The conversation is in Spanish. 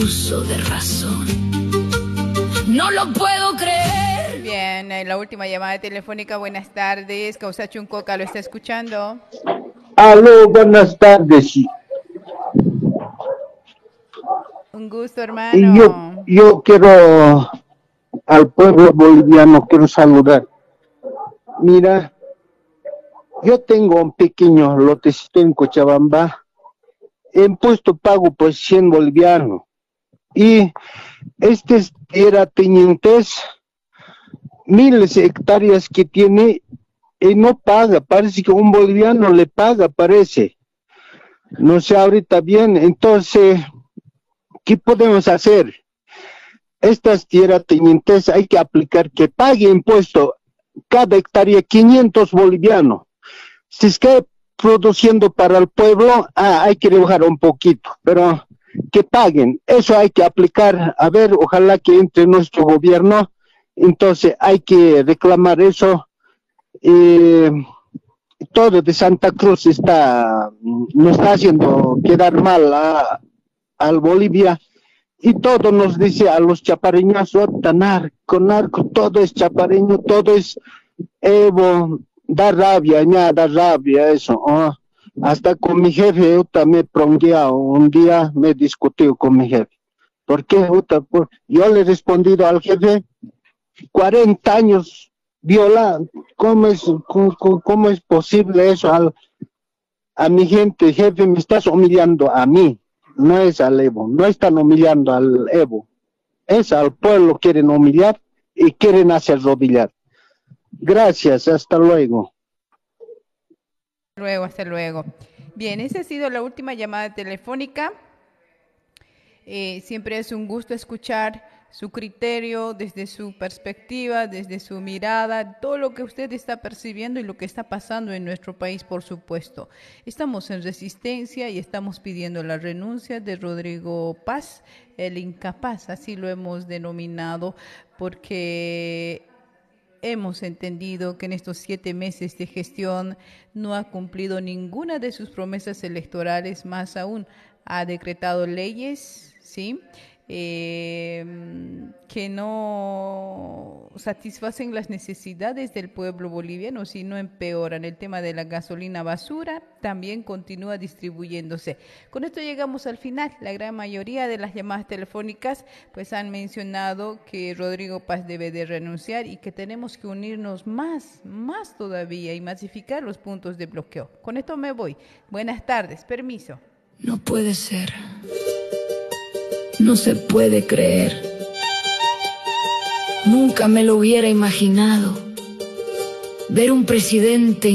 uso de razón. No lo puedo creer. Bien, la última llamada telefónica. Buenas tardes. Causa Chuncoca, ¿lo está escuchando? Aló, buenas tardes. Un gusto, Y hermano. yo quiero al pueblo boliviano, quiero saludar. Mira, yo tengo un pequeño lotecito en Cochabamba. En puesto pago pues 100 bolivianos. Y era tenientes, miles de hectáreas que tiene y no paga. Parece que un boliviano le paga, parece. No sé ahorita bien. Entonces, ¿qué podemos hacer? Estas tierratenientes hay que aplicar que pague impuesto cada hectárea 500 bolivianos. Si es que produciendo para el pueblo, hay que rebajar un poquito, pero que paguen. Eso hay que aplicar. A ver, ojalá que entre nuestro gobierno. Entonces hay que reclamar eso. Todo de Santa Cruz nos está haciendo quedar mal al Bolivia. Y todo nos dice a los chapareños, narco, todo es chapareño, todo es Evo, da rabia, da rabia eso. Hasta con mi jefe, yo también un día me discutí con mi jefe. ¿Por qué? Yo le he respondido al jefe, 40 años viola, ¿cómo es posible eso a mi gente? Jefe, me estás humillando a mí. No es al Evo, no están humillando al Evo, es al pueblo quieren humillar y quieren hacer rodillar. Gracias, hasta luego. Hasta luego. Bien, esa ha sido la última llamada telefónica. Siempre es un gusto escuchar su criterio desde su perspectiva, desde su mirada, todo lo que usted está percibiendo y lo que está pasando en nuestro país, por supuesto. Estamos en resistencia y estamos pidiendo la renuncia de Rodrigo Paz, el incapaz, así lo hemos denominado, porque hemos entendido que en estos 7 meses de gestión no ha cumplido ninguna de sus promesas electorales, más aún ha decretado leyes, ¿sí?, que no satisfacen las necesidades del pueblo boliviano, sino empeoran. El tema de la gasolina basura también continúa distribuyéndose. Con esto llegamos al final. La gran mayoría de las llamadas telefónicas pues han mencionado que Rodrigo Paz debe de renunciar y que tenemos que unirnos más todavía y masificar los puntos de bloqueo. Con esto me voy. Buenas tardes. Permiso. No puede ser. No se puede creer. Nunca me lo hubiera imaginado. Ver un presidente